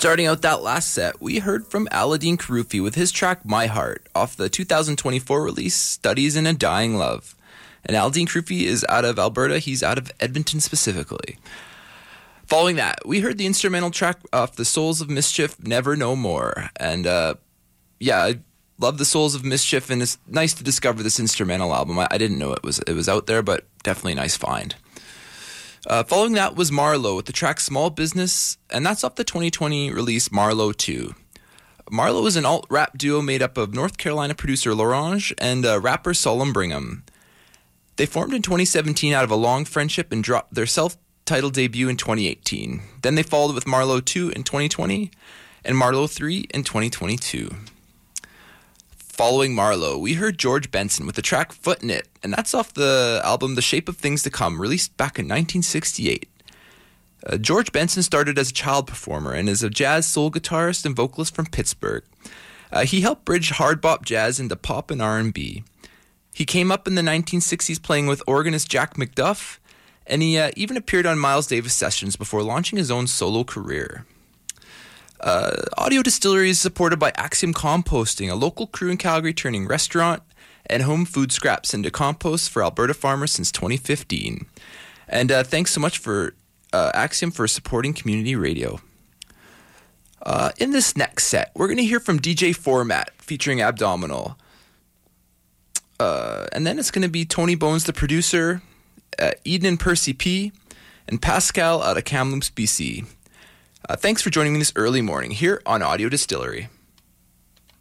Starting out that last set, we heard from Aladdin Karufi with his track My Heart off the 2024 release Studies in a Dying Love. And Aladdin Karufi is out of Alberta, he's out of Edmonton specifically. Following that, we heard the instrumental track off the Souls of Mischief, Never No More. And I love the Souls of Mischief, and it's nice to discover this instrumental album. I didn't know it was out there, but definitely a nice find. Following that was Marlowe with the track Small Business, and that's off the 2020 release Marlowe 2. Marlowe is an alt-rap duo made up of North Carolina producer L'Orange and rapper Solomon Brigham. They formed in 2017 out of a long friendship and dropped their self-titled debut in 2018. Then they followed with Marlowe 2 in 2020 and Marlowe 3 in 2022. Following Marlowe, we heard George Benson with the track Foot in It, and that's off the album The Shape of Things to Come, released back in 1968. George Benson started as a child performer and is a jazz soul guitarist and vocalist from Pittsburgh. He helped bridge hard bop jazz into pop and R&B. He came up in the 1960s playing with organist Jack McDuff, and he even appeared on Miles Davis sessions before launching his own solo career. Audio Distillery is supported by Axiom Composting, a local crew in Calgary turning restaurant and home food scraps into compost for Alberta farmers since 2015. And thanks so much for Axiom for supporting community radio. In this next set, we're going to hear from DJ Format featuring Abdominal. And then it's going to be Tony Bones, the producer, Eden and Percy P, and Pascal out of Kamloops, BC. Thanks for joining me this early morning here on Audio Distillery.